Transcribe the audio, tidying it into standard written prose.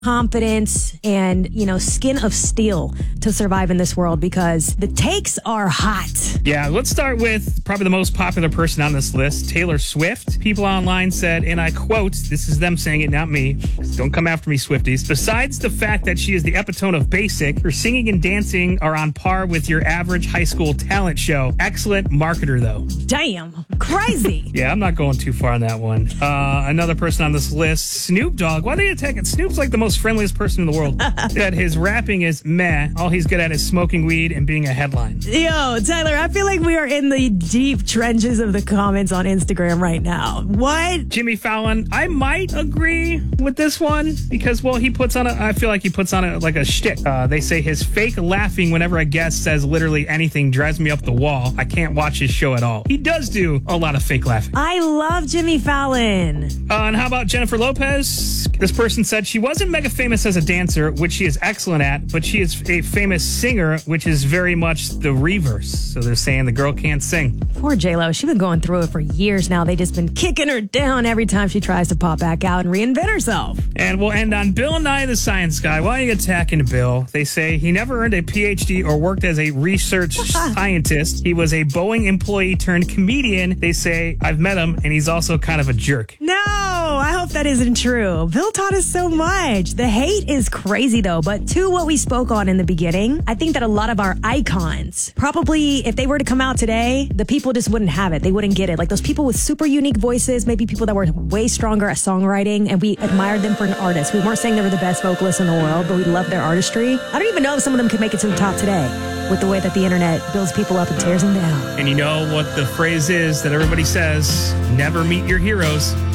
confidence and, skin of steel to survive in this world because the takes are hot. Yeah, let's start with probably the most popular person on this list, Taylor Swift. People online said, and I quote, this is them saying it, not me. Don't come after me, Swifties. Besides the fact that she is the epitome of basic, her singing and dancing are on par with your average high school talent show. Excellent marketer, though. Damn, crazy. Yeah, I'm not going too far on that one. Another person on this list, Snoop Dogg. Why are they attacking? Snoop's like the most friendliest person in the world. That his rapping is meh. All he's good at is smoking weed and being a headline. Yo, Tyler, I feel like we are in the deep trenches of the comments on Instagram right now. What? Jimmy Fallon, I might agree with this one because, well, I feel like he puts on like a shtick. They say his fake laughing whenever a guest says literally anything drives me up the wall. I can't watch his show at all. He does do a lot of fake laughing. I love Jimmy Fallon. And how about Jennifer Lopez? This person said she wasn't mega famous as a dancer, which she is excellent at, but she is a famous singer, which is very much the reverse. So they're saying the girl can't sing. Poor J-Lo. She's been going through it for years now. They just been kicking her down every time she tries to pop back out and reinvent herself. And we'll end on Bill Nye the Science Guy. Why are you attacking Bill? They say he never earned a PhD or worked as a research scientist. He was a Boeing employee turned comedian. They say I've met him, and he's also kind of a jerk. No, I hope that isn't true. Bill taught us so much. The hate is crazy, though. But to what we spoke on in the beginning, I think that a lot of our icons, probably if they were to come out today, the people just wouldn't have it. They wouldn't get it. Like those people with super unique voices, maybe people that were way stronger at songwriting, and we admired them for an artist. We weren't saying they were the best vocalists in the world, but we loved their artistry. I don't even know if some of them could make it to the top today with the way that the internet builds people up and tears them down. And you know what the phrase is that everybody says, never meet your heroes.